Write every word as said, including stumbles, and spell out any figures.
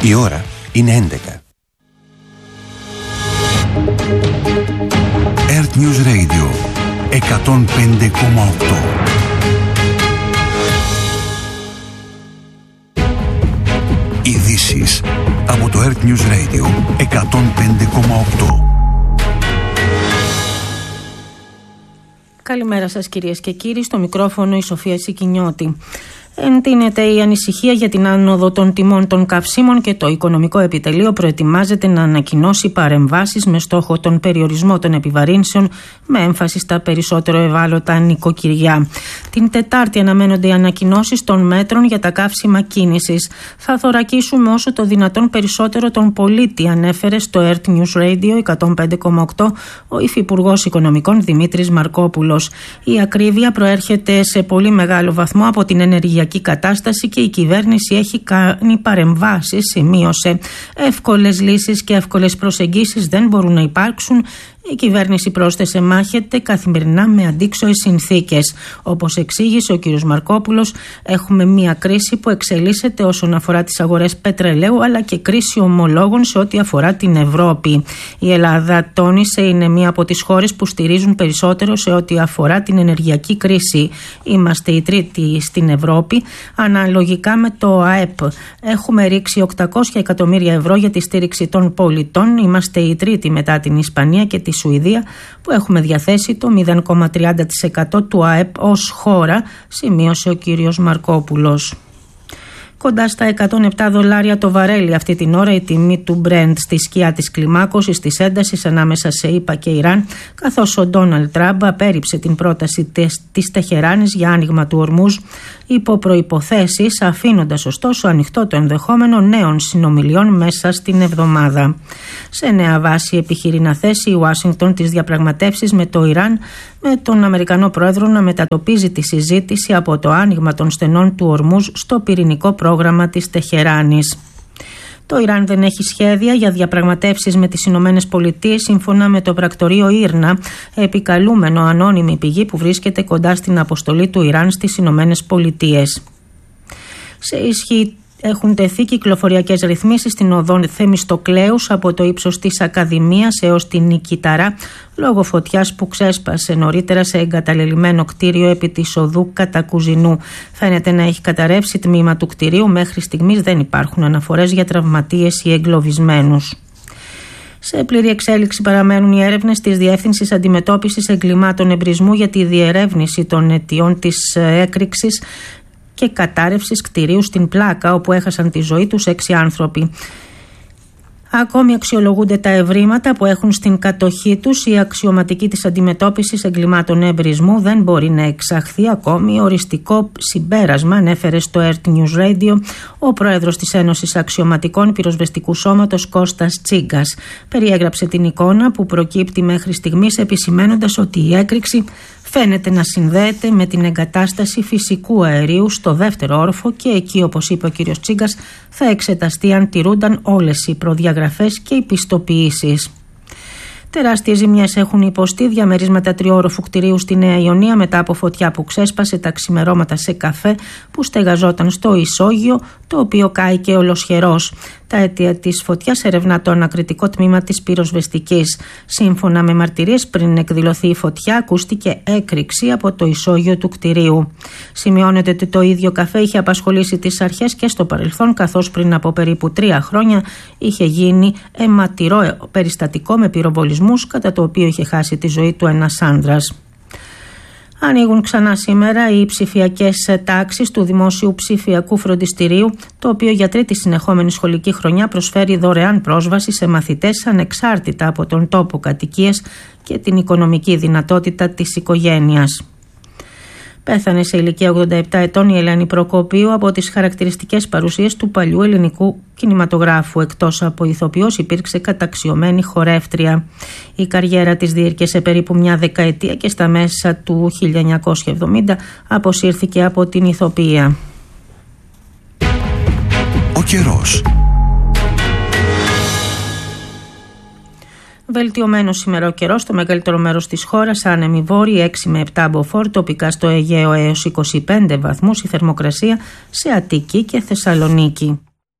Η ώρα είναι έντεκα. Earth News Radio εκατόν πέντε κόμμα οκτώ. Ειδήσεις από το Earth News Radio εκατόν πέντε κόμμα οκτώ. Καλημέρα σας κυρίες και κύριοι, στο μικρόφωνο η Σοφία Σικινιώτη. Εντείνεται η ανησυχία για την άνοδο των τιμών των καυσίμων και το Οικονομικό Επιτελείο προετοιμάζεται να ανακοινώσει παρεμβάσεις με στόχο τον περιορισμό των επιβαρύνσεων, με έμφαση στα περισσότερο ευάλωτα νοικοκυριά. Την Τετάρτη αναμένονται οι ανακοινώσεις των μέτρων για τα καύσιμα κίνησης. Θα θωρακίσουμε όσο το δυνατόν περισσότερο τον πολίτη, ανέφερε στο Earth News Radio εκατόν πέντε κόμμα οκτώ ο Υφυπουργός Οικονομικών Δημήτρης Μαρκόπουλος. Η ακρίβεια προέρχεται σε πολύ μεγάλο βαθμό από την ενεργειακή κατάσταση και η κυβέρνηση έχει κάνει παρεμβάσεις, σημείωσε. Εύκολες λύσεις και εύκολες προσεγγίσεις δεν μπορούν να υπάρξουν. Η κυβέρνηση, πρόσθεσε, μάχεται καθημερινά με αντίξωες συνθήκες. Όπως εξήγησε ο κ. Μαρκόπουλος, έχουμε μια κρίση που εξελίσσεται όσον αφορά τις αγορές πετρελαίου, αλλά και κρίση ομολόγων σε ό,τι αφορά την Ευρώπη. Η Ελλάδα, τόνισε, είναι μία από τις χώρες που στηρίζουν περισσότερο σε ό,τι αφορά την ενεργειακή κρίση. Είμαστε η τρίτη στην Ευρώπη. Αναλογικά με το ΑΕΠ, έχουμε ρίξει οκτακόσια εκατομμύρια ευρώ για τη στήριξη των πολιτών. Είμαστε η τρίτη μετά την Ισπανία και τη Σουηδία, που έχουμε διαθέσει το μηδέν κόμμα τριάντα τοις εκατό του ΑΕΠ ως χώρα, σημείωσε ο κύριος Μαρκόπουλος. Κοντά στα εκατόν επτά δολάρια το βαρέλι αυτή την ώρα η τιμή του Brent, στη σκιά της κλιμάκωσης της έντασης ανάμεσα σε ΗΠΑ και Ιράν, καθώς ο Ντόναλντ Τραμπ απέρριψε την πρόταση της Τεχεράνης για άνοιγμα του Ορμούζ υπό προϋποθέσεις, αφήνοντας ωστόσο ανοιχτό το ενδεχόμενο νέων συνομιλιών μέσα στην εβδομάδα. Σε νέα βάση επιχειρεί να θέσει η Ουάσιγκτον τις διαπραγματεύσεις με το Ιράν, με τον Αμερικανό πρόεδρο να μετατοπίζει τη συζήτηση από το άνοιγμα των στενών του Ορμούζ στο πυρηνικό πρόγραμμα της Τεχεράνης. Το Ιράν δεν έχει σχέδια για διαπραγματεύσεις με τις Ηνωμένες Πολιτείες, σύμφωνα με το πρακτορείο Ήρνα, επικαλούμενο ανώνυμη πηγή που βρίσκεται κοντά στην αποστολή του Ιράν στις Ηνωμένες Πολιτείες. Σε ισχύ έχουν τεθεί κυκλοφοριακές ρυθμίσεις στην οδό Θεμιστοκλέους από το ύψος της Ακαδημίας έως την Νικηταρά, λόγω φωτιάς που ξέσπασε νωρίτερα σε εγκαταλελειμμένο κτίριο επί της οδού Κατακουζινού. Φαίνεται να έχει καταρρεύσει τμήμα του κτιρίου. Μέχρι στιγμής δεν υπάρχουν αναφορές για τραυματίες ή εγκλωβισμένους. Σε πλήρη εξέλιξη παραμένουν οι έρευνες της Διεύθυνσης Αντιμετώπισης Εγκλημάτων Εμπρισμού για τη διερεύνηση των αιτιών της έκρηξης και κατάρρευσης κτηρίου στην Πλάκα, όπου έχασαν τη ζωή τους έξι άνθρωποι. Ακόμη αξιολογούνται τα ευρήματα που έχουν στην κατοχή τους. Η αξιωματική της αντιμετώπισης εγκλημάτων εμπρισμού δεν μπορεί να εξαχθεί ακόμη οριστικό συμπέρασμα, ανέφερε στο Earth News Radio ο πρόεδρος της Ένωσης Αξιωματικών Πυροσβεστικού Σώματος Κώστας Τσίγκας. Περιέγραψε την εικόνα που προκύπτει μέχρι στιγμής, επισημένοντας ότι η έκρηξη φαίνεται να συνδέεται με την εγκατάσταση φυσικού αερίου στο δεύτερο όροφο και εκεί, όπως είπε ο κύριος Τσίγκας, θα εξεταστεί αν τηρούνταν όλες οι προδιαγραφές και οι πιστοποιήσεις. Τεράστιες ζημιές έχουν υποστεί διαμερίσματα τριόροφου κτηρίου στη Νέα Ιωνία μετά από φωτιά που ξέσπασε τα ξημερώματα σε καφέ που στεγαζόταν στο ισόγειο, το οποίο κάηκε ολοσχερός. Τα αίτια της φωτιάς ερευνά το ανακριτικό τμήμα της πυροσβεστικής. Σύμφωνα με μαρτυρίες, πριν εκδηλωθεί η φωτιά, ακούστηκε έκρηξη από το ισόγειο του κτηρίου. Σημειώνεται ότι το ίδιο καφέ είχε απασχολήσει τις αρχές και στο παρελθόν, καθώς πριν από περίπου τρία χρόνια είχε γίνει αιματηρό περιστατικό με πυροβολισμούς, κατά το οποίο είχε χάσει τη ζωή του ένας άνδρας. Ανοίγουν ξανά σήμερα οι ψηφιακές τάξεις του Δημόσιου Ψηφιακού Φροντιστηρίου, το οποίο για τρίτη συνεχόμενη σχολική χρονιά προσφέρει δωρεάν πρόσβαση σε μαθητές ανεξάρτητα από τον τόπο κατοικίας και την οικονομική δυνατότητα της οικογένειας. Πέθανε σε ηλικία ογδόντα επτά ετών η Ελένη Προκοπίου από τις χαρακτηριστικές παρουσίες του παλιού ελληνικού κινηματογράφου. Εκτός από ηθοποιός, υπήρξε καταξιωμένη χορεύτρια. Η καριέρα της διήρκεσε περίπου μια δεκαετία και στα μέσα του χίλια εννιακόσια εβδομήντα αποσύρθηκε από την ηθοποιία. Ο καιρός. Βελτιωμένο σήμερα ο καιρός στο μεγαλύτερο μέρος της χώρας, άνεμοι βόρειοι έξι με επτά μποφόρ, τοπικά στο Αιγαίο έως είκοσι πέντε βαθμούς η θερμοκρασία σε Αττική και Θεσσαλονίκη.